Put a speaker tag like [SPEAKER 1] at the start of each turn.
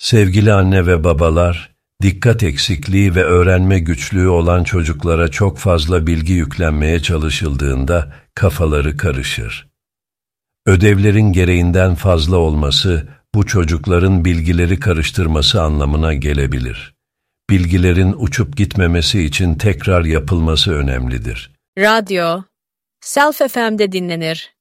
[SPEAKER 1] Sevgili anne ve babalar, dikkat eksikliği ve öğrenme güçlüğü olan çocuklara çok fazla bilgi yüklenmeye çalışıldığında kafaları karışır. Ödevlerin gereğinden fazla olması, bu çocukların bilgileri karıştırması anlamına gelebilir. Bilgilerin uçup gitmemesi için tekrar yapılması önemlidir.
[SPEAKER 2] Radyo, Self FM'de dinlenir.